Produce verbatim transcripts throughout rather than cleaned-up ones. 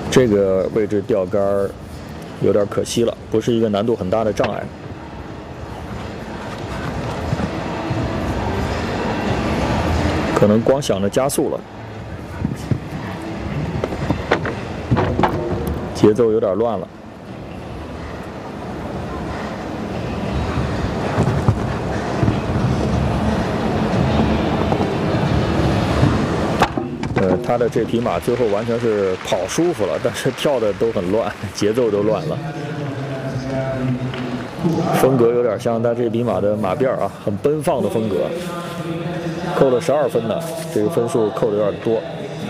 这个位置钓竿有点可惜了，不是一个难度很大的障碍。可能光想着加速了，节奏有点乱了。 呃，他的这匹马最后完全是跑舒服了，但是跳的都很乱，节奏都乱了，风格有点像他这匹马的马辫啊，很奔放的风格。扣了十二分呢，这个分数扣的有点多。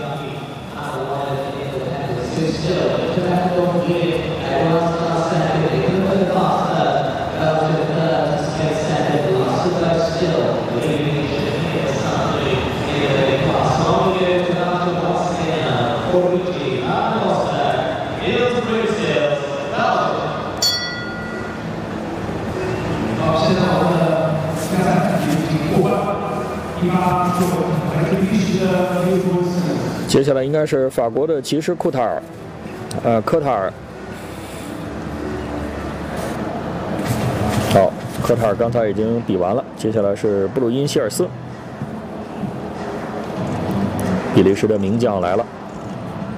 接下来应该是法国的骑士库塔尔，呃，科塔尔。好，科塔尔刚才已经比完了，接下来是布鲁因希尔斯，比利时的名将来了。